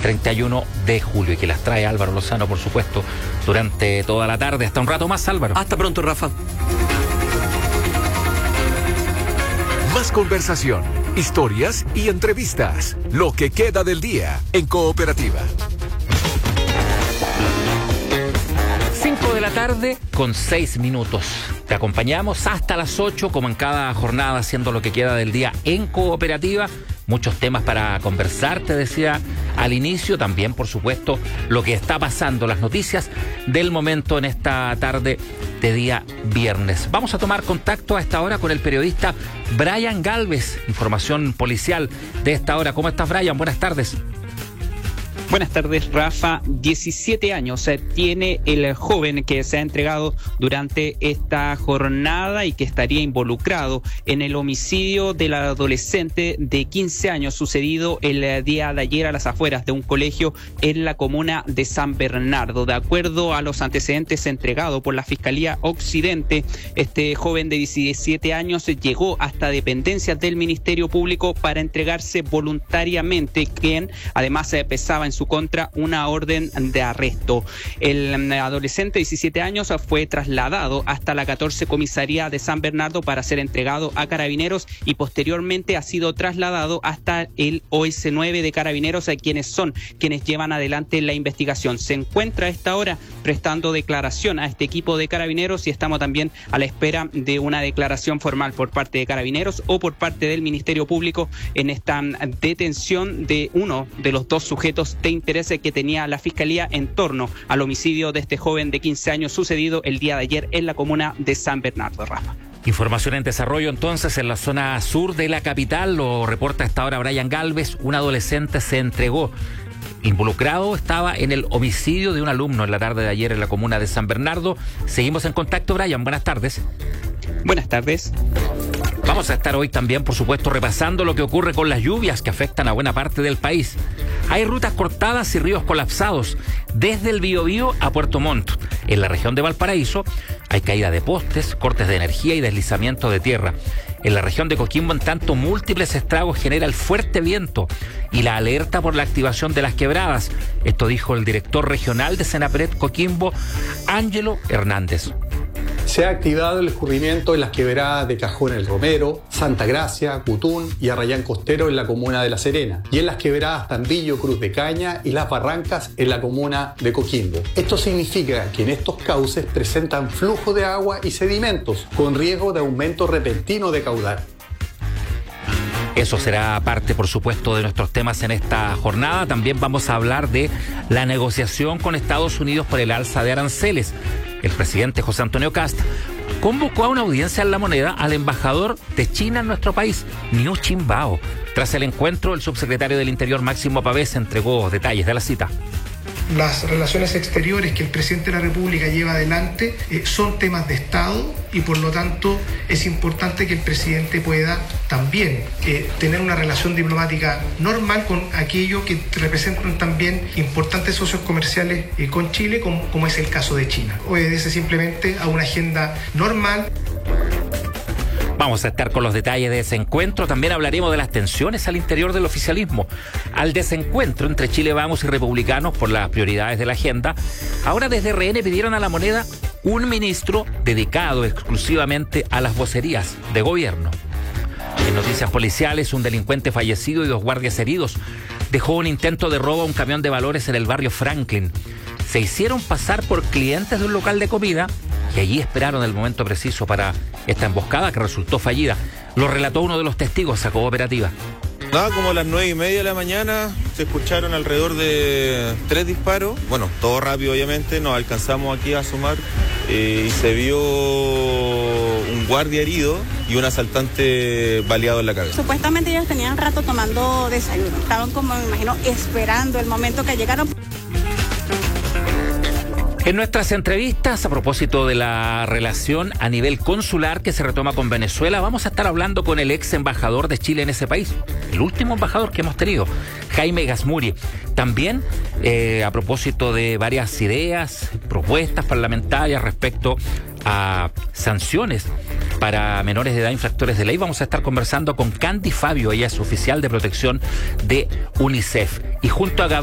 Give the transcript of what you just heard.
31 de julio y que las trae Álvaro Lozano, por supuesto, durante toda la tarde. Hasta un rato más, Álvaro. Hasta pronto, Rafa. Más conversación, historias y entrevistas. Lo que queda del día en Cooperativa. 5 de la tarde con 6 minutos. Te acompañamos hasta las 8, como en cada jornada, haciendo lo que queda del día en Cooperativa. Muchos temas para conversar, te decía al inicio. También, por supuesto, lo que está pasando, las noticias del momento en esta tarde de día viernes. Vamos a tomar contacto a esta hora con el periodista Brian Galvez, información policial de esta hora. ¿Cómo estás, Brian? Buenas tardes. Buenas tardes, Rafa. 17 años tiene el joven que se ha entregado durante esta jornada y que estaría involucrado en el homicidio del adolescente de 15 años sucedido el día de ayer a las afueras de un colegio en la comuna de San Bernardo. De acuerdo a los antecedentes entregados por la Fiscalía Occidente, este joven de 17 años llegó hasta dependencias del Ministerio Público para entregarse voluntariamente, quien además pesaba en su contra una orden de arresto. El adolescente de 17 años fue trasladado hasta la 14 Comisaría de San Bernardo para ser entregado a Carabineros y posteriormente ha sido trasladado hasta el OS9 de Carabineros, quienes llevan adelante la investigación. Se encuentra a esta hora prestando declaración a este equipo de Carabineros y estamos también a la espera de una declaración formal por parte de Carabineros o por parte del Ministerio Público en esta detención de uno de los dos sujetos de interés que tenía la Fiscalía en torno al homicidio de este joven de 15 años sucedido el día de ayer en la comuna de San Bernardo, Rafa. Información en desarrollo entonces en la zona sur de la capital. Lo reporta a esta hora Brian Galvez. Un adolescente se entregó. Involucrado estaba en el homicidio de un alumno en la tarde de ayer en la comuna de San Bernardo. Seguimos en contacto, Brian. Buenas tardes. Buenas tardes. Vamos a estar hoy también, por supuesto, repasando lo que ocurre con las lluvias que afectan a buena parte del país. Hay rutas cortadas y ríos colapsados desde el Biobío a Puerto Montt. En la región de Valparaíso hay caída de postes, cortes de energía y deslizamiento de tierra. En la región de Coquimbo, en tanto, múltiples estragos genera el fuerte viento y la alerta por la activación de las quebradas. Esto dijo el director regional de Senapred Coquimbo, Ángelo Hernández. Se ha activado el escurrimiento en las quebradas de Cajón el Romero, Santa Gracia, Cutún y Arrayán Costero en la comuna de La Serena, y en las quebradas Tambillo, Cruz de Caña y Las Barrancas en la comuna de Coquimbo. Esto significa que en estos cauces presentan flujo de agua y sedimentos, con riesgo de aumento repentino de caudal. Eso será parte, por supuesto, de nuestros temas en esta jornada. También vamos a hablar de la negociación con Estados Unidos por el alza de aranceles. El presidente José Antonio Kast convocó a una audiencia en La Moneda al embajador de China en nuestro país, Niu Qinbao. Tras el encuentro, el subsecretario del Interior, Máximo Pavés, entregó detalles de la cita. Las relaciones exteriores que el presidente de la República lleva adelante son temas de Estado y por lo tanto es importante que el presidente pueda también tener una relación diplomática normal con aquellos que representan también importantes socios comerciales con Chile, como es el caso de China. Obedece simplemente a una agenda normal. Vamos a estar con los detalles de ese encuentro. También hablaremos de las tensiones al interior del oficialismo, al desencuentro entre Chile Vamos y republicanos por las prioridades de la agenda. Ahora desde RN pidieron a La Moneda un ministro dedicado exclusivamente a las vocerías de gobierno. En noticias policiales, un delincuente fallecido y 2 guardias heridos dejó un intento de robo a un camión de valores en el barrio Franklin. Se hicieron pasar por clientes de un local de comida y allí esperaron el momento preciso para esta emboscada que resultó fallida. Lo relató uno de los testigos a Cooperativa. Nada, como a las 9:30 de la mañana se escucharon alrededor de 3 disparos. Bueno, todo rápido obviamente, nos alcanzamos aquí a asomar y se vio un guardia herido y un asaltante baleado en la cabeza. Supuestamente ellos tenían rato tomando desayuno. Estaban como, me imagino, esperando el momento que llegaron. En nuestras entrevistas, a propósito de la relación a nivel consular que se retoma con Venezuela, vamos a estar hablando con el ex embajador de Chile en ese país, el último embajador que hemos tenido, Jaime Gasmuri. También a propósito de varias ideas, propuestas parlamentarias respecto a sanciones para menores de edad infractores de ley, vamos a estar conversando con Candy Fabio, ella es oficial de protección de UNICEF. Y junto a